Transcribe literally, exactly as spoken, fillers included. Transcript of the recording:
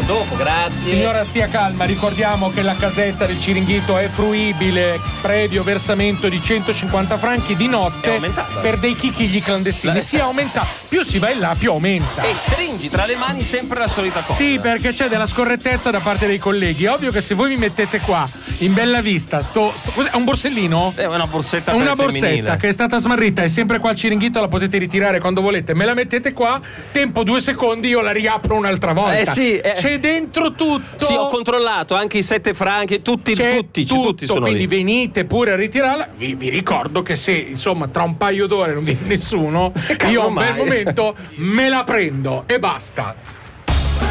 dopo, grazie. Signora, stia calma, ricordiamo che la casetta del Ciringhito è fruibile previo versamento di centocinquanta franchi di notte per dei chichigli clandestini. Si aumenta, più si va in là, più aumenta. E stringi tra le mani sempre la solita cosa. Sì, perché c'è della scorrettezza da parte dei colleghi. È ovvio che se voi mi mettete qua in bella vista, sto, sto cos'è, un borsellino? È una borsetta per Una borsetta femminile. che è stata smarrita, è sempre qua al Ciringhito, la potete ritirare quando volete. Me la mettete qua, tempo due secondi, io la riapro un'altra volta. Eh sì, eh. C'è dentro tutto. Sì, ho controllato anche i sette franchi, tutti, C'è tutti, tutto, tutti sono quindi lì. venite pure a ritirarla. Vi, vi ricordo che se insomma tra un paio d'ore non viene nessuno, io a un bel mai? momento me la prendo e basta.